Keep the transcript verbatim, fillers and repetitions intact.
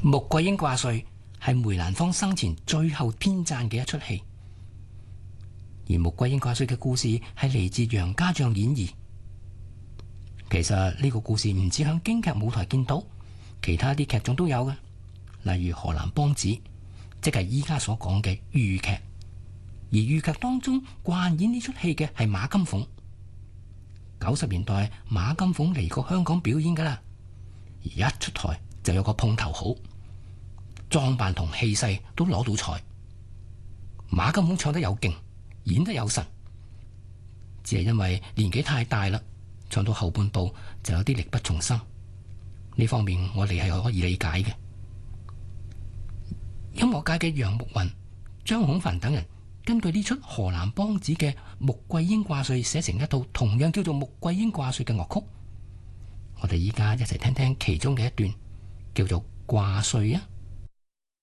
穆桂英掛帥係梅蘭芳生前最後編撰嘅一出戲，而穆桂英掛帥嘅故事係嚟自《楊家將演義》。其實呢個故事唔止響京劇舞台見到，其他啲劇種都有嘅，例如《河南梆子》，即係依家所講嘅豫劇。而豫劇當中慣演呢出戲嘅係馬金鳳。九十年代馬金鳳嚟過香港表演噶啦，而一出台就有個碰頭好，裝扮同氣勢都攞到彩。馬金鳳唱得有勁，演得有神，只係因為年紀太大啦，唱到後半部就有啲力不從心。呢方面我哋係可以理解嘅。音樂界嘅楊牧雲、張孔凡等人根據呢出河南梆子嘅穆桂英掛帥寫成一套同樣叫做穆桂英掛帥嘅樂曲。我哋依家一齊聽聽其中嘅一段，叫做掛帥啊。